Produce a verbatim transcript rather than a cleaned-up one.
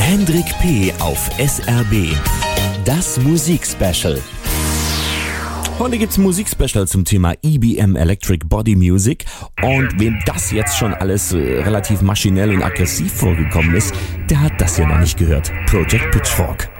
Hendrik P. auf S R B. Das Musikspecial. Heute gibt's ein Musikspecial zum Thema E B M Electric Body Music. Und wem das jetzt schon alles äh, relativ maschinell und aggressiv vorgekommen ist, der hat das ja noch nicht gehört. Project Pitchfork.